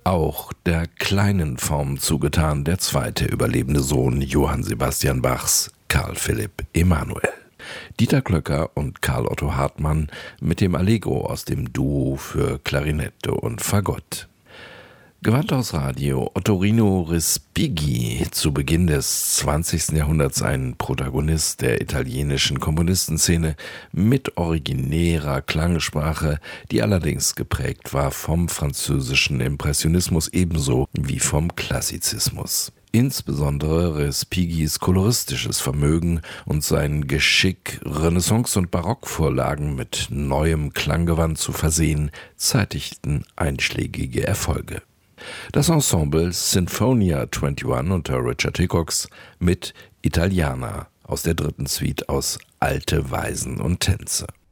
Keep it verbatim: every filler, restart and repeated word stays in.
auch der kleinen Form zugetan, der zweite überlebende Sohn Johann Sebastian Bachs, Karl Philipp Emanuel. Dieter Klöcker und Karl Otto Hartmann mit dem Allegro aus dem Duo für Klarinette und Fagott. Gewandhaus Radio, Ottorino Respighi, zu Beginn des zwanzigsten Jahrhunderts ein Protagonist der italienischen Komponistenszene mit originärer Klangsprache, die allerdings geprägt war vom französischen Impressionismus ebenso wie vom Klassizismus. Insbesondere Respighis koloristisches Vermögen und sein Geschick, Renaissance- und Barockvorlagen mit neuem Klanggewand zu versehen, zeitigten einschlägige Erfolge. Das Ensemble Sinfonia einundzwanzig unter Richard Hickox mit Italiana aus der dritten Suite aus Alte Weisen und Tänze.